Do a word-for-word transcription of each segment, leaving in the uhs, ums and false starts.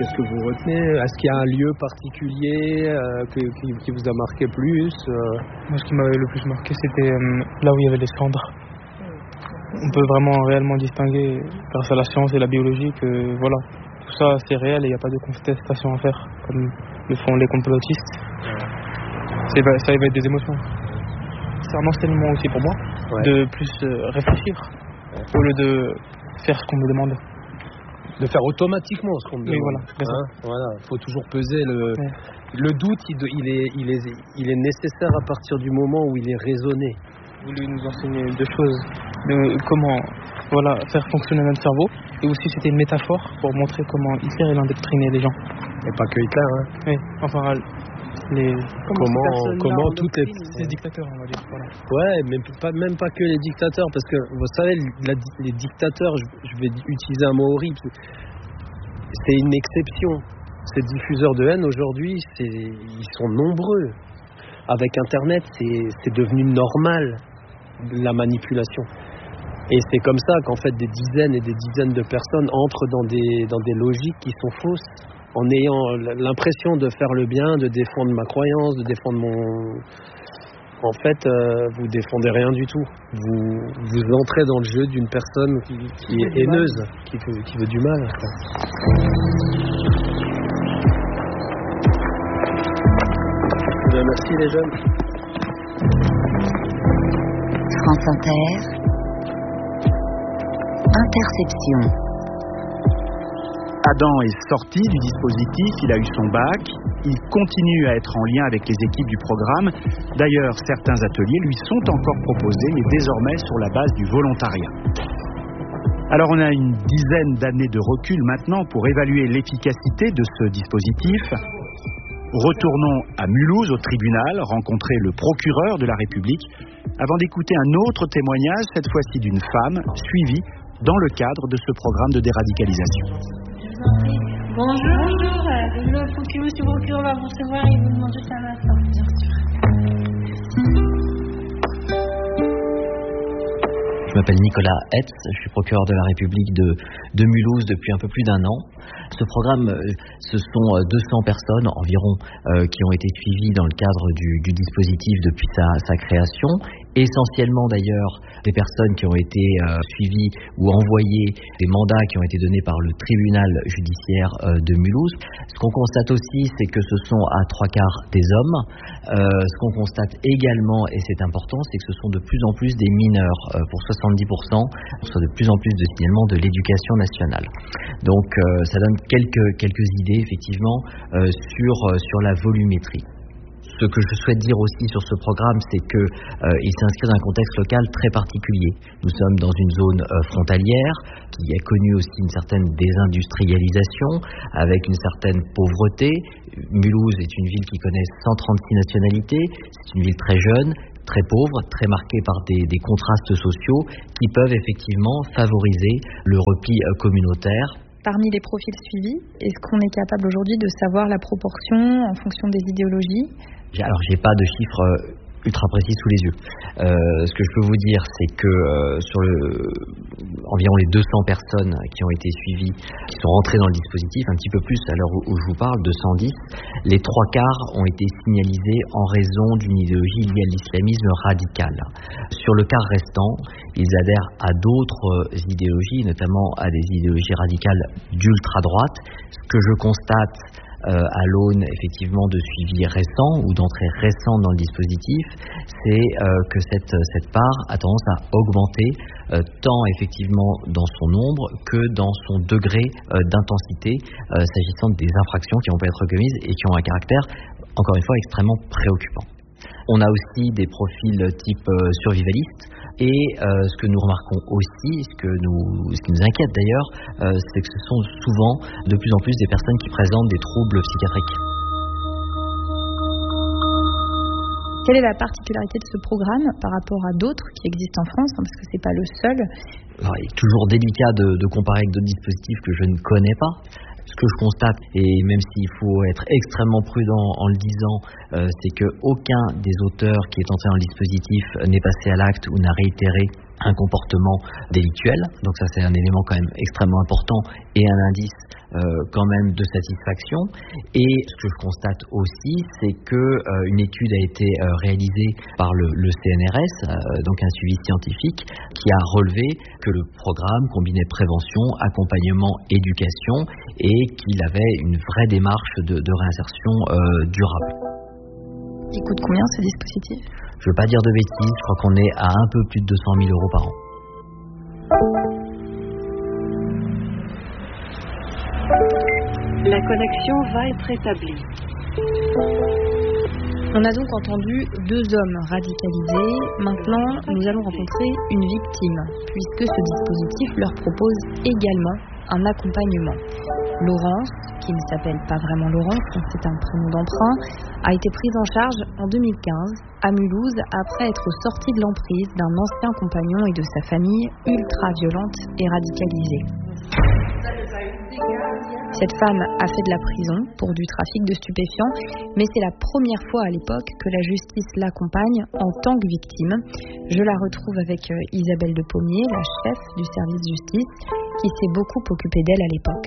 qu'est-ce que vous retenez? Est-ce qu'il y a un lieu particulier euh, que, qui, qui vous a marqué plus euh... Moi, ce qui m'avait le plus marqué, c'était euh, là où il y avait les cendres. On peut vraiment réellement distinguer, grâce à la science et la biologie, que voilà, tout ça c'est réel et il n'y a pas de contestation à faire, comme le font les complotistes. C'est, ça éveille des émotions. C'est un enseignement aussi pour moi, ouais. de plus euh, réfléchir, ouais. au lieu de faire ce qu'on me demande. De faire automatiquement ce qu'on me demande. Oui, voilà. Hein, voilà. Il faut toujours peser le, ouais. le doute, il, il, est, il, est, il est nécessaire à partir du moment où il est raisonné. Vous voulez nous enseigner deux choses, de comment voilà, faire fonctionner notre cerveau, et aussi c'était une métaphore pour montrer comment Hitler il endoctrinait les gens. Et pas que Hitler, hein. Oui, enfin les... Comment, comment toutes les... les dictateurs, on va dire. Voilà. Ouais, mais pas, même pas que les dictateurs, parce que vous savez, la, les dictateurs, je, je vais utiliser un mot horrible, c'est une exception. Ces diffuseurs de haine aujourd'hui, c'est, ils sont nombreux. Avec Internet, c'est, c'est devenu normal, la manipulation. Et c'est comme ça qu'en fait des dizaines et des dizaines de personnes entrent dans des, dans des logiques qui sont fausses, en ayant l'impression de faire le bien, de défendre ma croyance, de défendre mon... En fait, euh, vous défendez rien du tout. Vous, vous entrez dans le jeu d'une personne qui, qui est haineuse, qui veut, qui veut du mal. Bien, merci les jeunes. France Inter. Interception. Adam est sorti du dispositif, il a eu son bac, il continue à être en lien avec les équipes du programme. D'ailleurs, certains ateliers lui sont encore proposés, mais désormais sur la base du volontariat. Alors on a une dizaine d'années de recul maintenant pour évaluer l'efficacité de ce dispositif. Retournons à Mulhouse, au tribunal, rencontrer le procureur de la République, avant d'écouter un autre témoignage, cette fois-ci d'une femme, suivie dans le cadre de ce programme de déradicalisation. Bonjour, bonjour. Le procureur, monsieur le procureur va vous recevoir et vous demande juste un instant, bien sûr. Je m'appelle Nicolas Hetz, je suis procureur de la République de, de Mulhouse depuis un peu plus d'un an. Ce programme, ce sont deux cents personnes environ euh, qui ont été suivies dans le cadre du, du dispositif depuis sa, sa création. Essentiellement d'ailleurs des personnes qui ont été euh, suivies ou envoyées, des mandats qui ont été donnés par le tribunal judiciaire euh, de Mulhouse. Ce qu'on constate aussi, c'est que ce sont à trois quarts des hommes. Euh, ce qu'on constate également, et c'est important, c'est que ce sont de plus en plus des mineurs. Euh, pour soixante-dix pour cent, on reçoit de plus en plus de signalements de l'éducation nationale. Donc euh, ça donne quelques, quelques idées effectivement euh, sur, euh, sur la volumétrie. Ce que je souhaite dire aussi sur ce programme, c'est qu'il euh, s'inscrit dans un contexte local très particulier. Nous sommes dans une zone euh, frontalière qui a connu aussi une certaine désindustrialisation, avec une certaine pauvreté. Mulhouse est une ville qui connaît cent trente-six nationalités, c'est une ville très jeune, très pauvre, très marquée par des, des contrastes sociaux qui peuvent effectivement favoriser le repli euh, communautaire. Parmi les profils suivis, est-ce qu'on est capable aujourd'hui de savoir la proportion en fonction des idéologies ? Alors, j'ai pas de chiffres ultra précis sous les yeux. Euh, ce que je peux vous dire, c'est que euh, sur le, environ les deux cents personnes qui ont été suivies, qui sont rentrées dans le dispositif, un petit peu plus à l'heure où, où je vous parle, deux cent dix, les trois quarts ont été signalisés en raison d'une idéologie liée à l'islamisme radical. Sur le quart restant, ils adhèrent à d'autres idéologies, notamment à des idéologies radicales d'ultra-droite. Ce que je constate Euh, à l'aune effectivement de suivi récent ou d'entrée récente dans le dispositif, c'est euh, que cette, cette part a tendance à augmenter euh, tant effectivement dans son nombre que dans son degré euh, d'intensité euh, s'agissant des infractions qui vont pas être commises et qui ont un caractère, encore une fois, extrêmement préoccupant. On a aussi des profils type euh, survivaliste. Et euh, ce que nous remarquons aussi, ce, que nous, ce qui nous inquiète d'ailleurs, euh, c'est que ce sont souvent de plus en plus des personnes qui présentent des troubles psychiatriques. Quelle est la particularité de ce programme par rapport à d'autres qui existent en France, hein, parce que ce n'est pas le seul ? Alors, il est toujours délicat de, de comparer avec d'autres dispositifs que je ne connais pas. Ce que je constate, et même s'il faut être extrêmement prudent en le disant, euh, c'est qu'aucun des auteurs qui est entré dans le dispositif n'est passé à l'acte ou n'a réitéré un comportement délictuel. Donc ça, c'est un élément quand même extrêmement important et un indice euh, quand même de satisfaction. Et ce que je constate aussi, c'est que euh, une étude a été euh, réalisée par le, le C N R S, euh, donc un suivi scientifique, qui a relevé que le programme combinait prévention, accompagnement, éducation et qu'il avait une vraie démarche de, de réinsertion euh, durable. Il coûte combien ce dispositif ? Je ne veux pas dire de bêtises, je crois qu'on est à un peu plus de deux cent mille euros par an. La connexion va être établie. On a donc entendu deux hommes radicalisés. Maintenant, nous allons rencontrer une victime, puisque ce dispositif leur propose également un accompagnement. Laurence, qui ne s'appelle pas vraiment Laurence, c'est un prénom d'emprunt, a été prise en charge en deux mille quinze à Mulhouse après être sortie de l'emprise d'un ancien compagnon et de sa famille ultra-violente et radicalisée. Cette femme a fait de la prison pour du trafic de stupéfiants, mais c'est la première fois à l'époque que la justice l'accompagne en tant que victime. Je la retrouve avec Isabelle de Pommier, la chef du service justice, qui s'est beaucoup occupée d'elle à l'époque.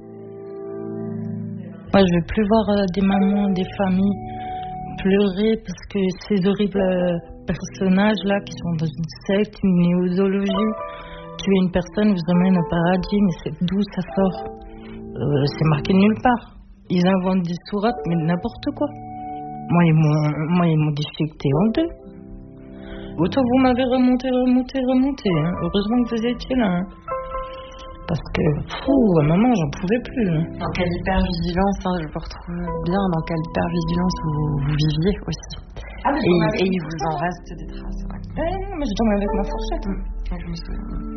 Moi, je ne veux plus voir euh, des mamans, des familles pleurer parce que ces horribles euh, personnages-là qui sont dans une secte, une néodologie, tuer une personne vous emmène au paradis, mais c'est d'où ça sort euh, c'est marqué nulle part. Ils inventent des sourates, mais n'importe quoi. Moi, ils m'ont, moi, ils m'ont déchiqueté en deux. Autant vous m'avez remonté, remonté, remonté. Hein. Heureusement que vous étiez là. Hein. Parce que, fou, maman, j'en pouvais plus. Hein. Dans quelle hypervigilance, hein, je me retrouve bien dans quelle hypervigilance vous, vous viviez aussi. Ah, mais et, et il vous en reste des traces. Ouais. Eh, non, mais je dormais avec ma fourchette. Hein. Ouais, je me souviens.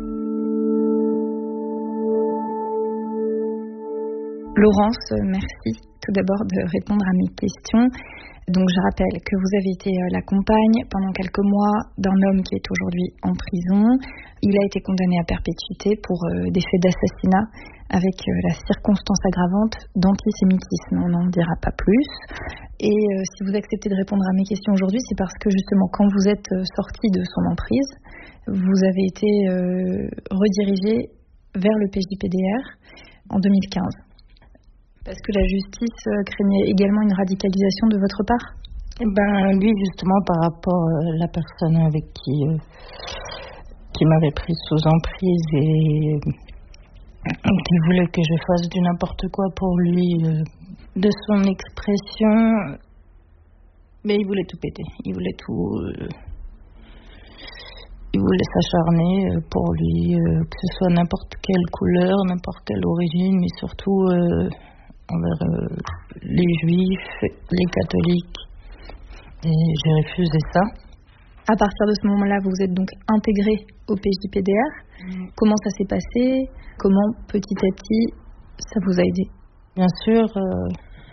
Laurence, merci tout d'abord de répondre à mes questions. Donc je rappelle que vous avez été la compagne pendant quelques mois d'un homme qui est aujourd'hui en prison. Il a été condamné à perpétuité pour euh, des faits d'assassinat avec euh, la circonstance aggravante d'antisémitisme. On n'en dira pas plus. Et euh, si vous acceptez de répondre à mes questions aujourd'hui, c'est parce que justement quand vous êtes euh, sorti de son emprise, vous avez été euh, redirigé vers le P J P D R en deux mille quinze. Parce que la justice craignait également une radicalisation de votre part ? Eh ben, lui, justement, par rapport à la personne avec qui, euh, qui m'avait pris sous emprise et qui voulait que je fasse du n'importe quoi pour lui, euh, de son expression, mais il voulait tout péter. Il voulait tout... Euh, il voulait s'acharner pour lui, euh, que ce soit n'importe quelle couleur, n'importe quelle origine, mais surtout... Euh, envers euh, les juifs, les catholiques, et j'ai refusé ça. À partir de ce moment-là, vous vous êtes donc intégré au P J P D R. Mmh. Comment ça s'est passé ? Comment, petit à petit, ça vous a aidé ? Bien sûr, euh,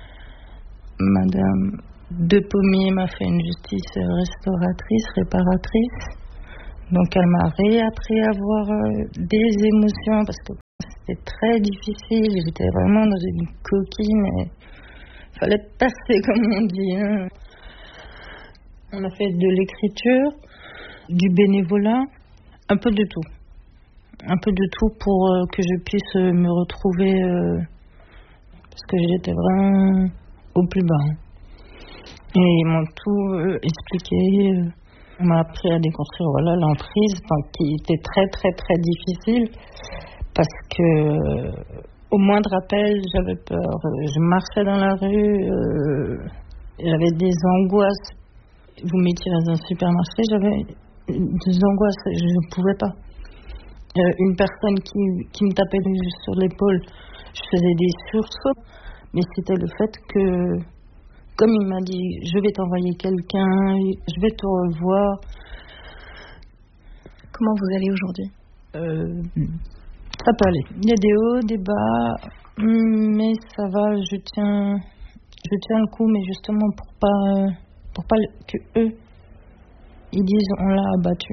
Madame de Pommier m'a fait une justice restauratrice, réparatrice. Donc elle m'a réappris à avoir euh, des émotions, parce que c'était très difficile, j'étais vraiment dans une coquille, mais il fallait passer, comme on dit. Hein. On a fait de l'écriture, du bénévolat, un peu de tout. Un peu de tout pour euh, que je puisse euh, me retrouver, euh, parce que j'étais vraiment au plus bas. Et ils m'ont tout euh, expliqué. Euh, on m'a appris à déconstruire voilà, l'emprise, enfin, qui était très très très difficile. Parce que euh, au moindre appel, j'avais peur. Je marchais dans la rue, euh, j'avais des angoisses. Vous mettiez dans un supermarché, j'avais des angoisses, je ne pouvais pas. Euh, une personne qui, qui me tapait sur l'épaule, je faisais des sursauts. Mais c'était le fait que, comme il m'a dit, je vais t'envoyer quelqu'un, je vais te revoir. Comment vous allez aujourd'hui ? euh, Ça peut aller. Il y a des hauts, des bas, mais ça va. Je tiens, je tiens le coup, mais justement pour pas, pour pas que eux, ils disent on l'a abattu.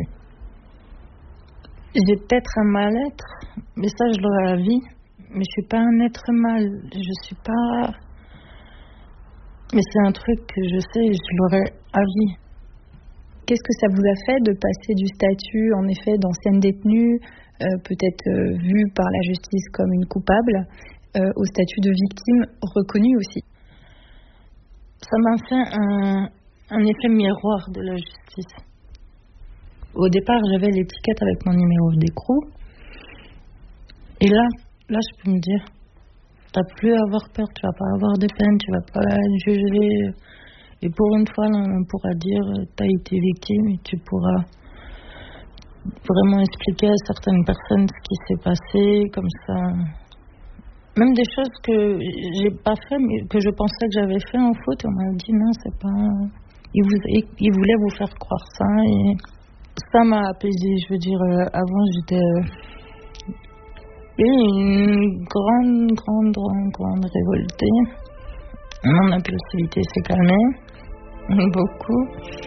J'ai peut-être un mal-être, mais ça je l'aurai à vie. Mais je suis pas un être mal. Je suis pas. Mais c'est un truc que je sais, je l'aurai à vie. Qu'est-ce que ça vous a fait de passer du statut, en effet, d'ancienne détenue, euh, peut-être euh, vue par la justice comme une coupable, euh, au statut de victime reconnue aussi? Ça m'a fait un, un effet miroir de la justice. Au départ, j'avais l'étiquette avec mon numéro d'écrou. Et là, là, je peux me dire, t'as plus à avoir peur, tu vas pas avoir de peine, tu vas pas être jugé. Et pour une fois, là, on pourra dire, t'as été victime et tu pourras vraiment expliquer à certaines personnes ce qui s'est passé, comme ça. Même des choses que j'ai pas fait, mais que je pensais que j'avais fait en faute, on m'a dit non, c'est pas. Ils, vous, ils voulaient vous faire croire ça, et ça m'a apaisé. Je veux dire, euh, avant j'étais euh, une grande, grande, grande, grande révoltée. Mon impulsivité s'est calmée, beaucoup.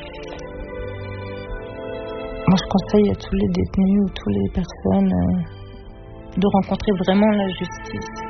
Moi, je conseille à tous les détenus ou toutes les personnes euh, de rencontrer vraiment la justice.